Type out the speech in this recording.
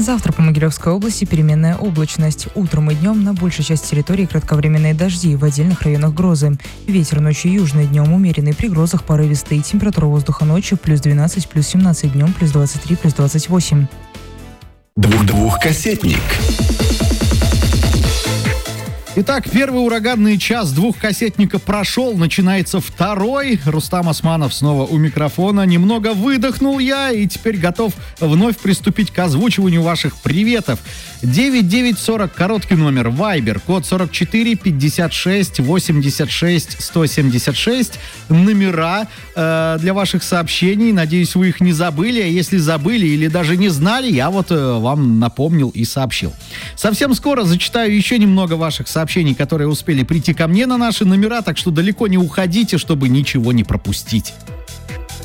Завтра по Могилевской области переменная облачность. Утром и днем на большей части территории кратковременные дожди, в отдельных районах грозы. Ветер ночью южный, днем умеренный, при грозах порывистый. Температура воздуха ночью плюс 12, плюс 17, днем плюс 23, плюс 28. Двухкассетник. Итак, первый ураганный час двухкассетника прошел, начинается второй. Рустам Османов снова у микрофона. Немного выдохнул я и теперь готов вновь приступить к озвучиванию ваших приветов. 9940, короткий номер, Viber, код 44 56 86 176. Номера для ваших сообщений. Надеюсь, вы их не забыли. А если забыли или даже не знали, я вот вам напомнил и сообщил. Совсем скоро зачитаю еще немного ваших сообщений, которые успели прийти ко мне на наши номера, так что далеко не уходите, чтобы ничего не пропустить.